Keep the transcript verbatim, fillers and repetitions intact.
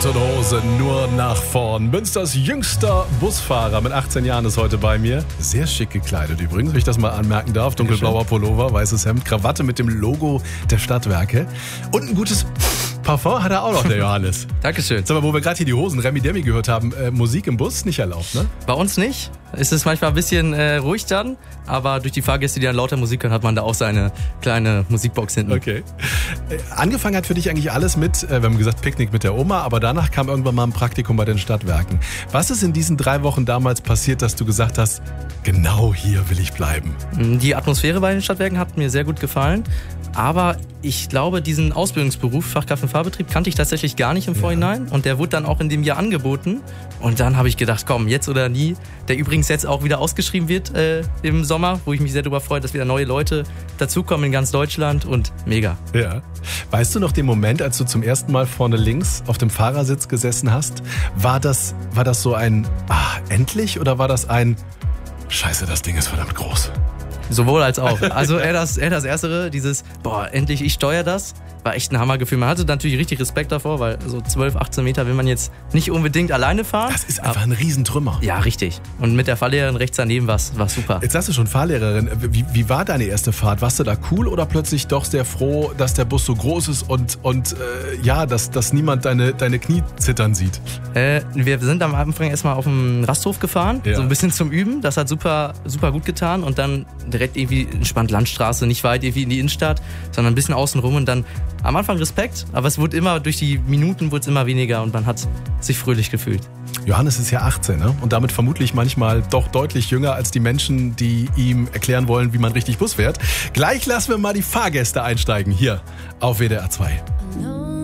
Tote Hose, nur nach vorn. Münsters jüngster Busfahrer mit achtzehn Jahren ist heute bei mir. Sehr schick gekleidet übrigens, wenn ich das mal anmerken darf. Dunkelblauer Pullover, weißes Hemd, Krawatte mit dem Logo der Stadtwerke. Und ein gutes Parfum hat er auch noch, der Johannes. Dankeschön. Sag mal, wo wir gerade hier die Hosen Remi Demi gehört haben, äh, Musik im Bus nicht erlaubt, ne? Bei uns nicht. Es ist manchmal ein bisschen äh, ruhig dann, aber durch die Fahrgäste, die dann lauter Musik hören, hat man da auch seine kleine Musikbox hinten. Okay. Äh, angefangen hat für dich eigentlich alles mit, äh, wir haben gesagt, Picknick mit der Oma, aber danach kam irgendwann mal ein Praktikum bei den Stadtwerken. Was ist in diesen drei Wochen damals passiert, dass du gesagt hast, genau hier will ich bleiben? Die Atmosphäre bei den Stadtwerken hat mir sehr gut gefallen, aber ich glaube, diesen Ausbildungsberuf, Fachkraft im Fahrbetrieb, kannte ich tatsächlich gar nicht im Vorhinein. Ja. Und der wurde dann auch in dem Jahr angeboten. Und dann habe ich gedacht, komm, jetzt oder nie. Der übrigens jetzt auch wieder ausgeschrieben wird äh, im Sommer, wo ich mich sehr darüber freue, dass wieder neue Leute dazukommen in ganz Deutschland. Und mega. Ja. Weißt du noch den Moment, als du zum ersten Mal vorne links auf dem Fahrersitz gesessen hast? War das, war das so ein, ah, endlich? Oder war das ein, scheiße, das Ding ist verdammt groß? Sowohl als auch. Also eher das, eher das Erstere, dieses, boah, endlich, ich steuere das, war echt ein Hammergefühl. Man hatte natürlich richtig Respekt davor, weil so zwölf, achtzehn Meter will man jetzt nicht unbedingt alleine fahren. Das ist einfach ein Riesentrümmer. Ja, richtig. Und mit der Fahrlehrerin rechts daneben war es super. Jetzt hast du schon Fahrlehrerin. Wie, wie war deine erste Fahrt? Warst du da cool oder plötzlich doch sehr froh, dass der Bus so groß ist und, und äh, ja, dass, dass niemand deine, deine Knie zittern sieht? Äh, wir sind am Anfang erstmal auf dem Rasthof gefahren, ja. so ein bisschen zum Üben. Das hat super, super gut getan. Und dann direkt irgendwie entspannt Landstraße, nicht weit irgendwie in die Innenstadt, sondern ein bisschen außen rum und dann am Anfang Respekt, aber es wurde immer, durch die Minuten wurde es immer weniger und man hat sich fröhlich gefühlt. Johannes ist ja achtzehn, ne? Und damit vermutlich manchmal doch deutlich jünger als die Menschen, die ihm erklären wollen, wie man richtig Bus fährt. Gleich lassen wir mal die Fahrgäste einsteigen hier auf W D R zwei.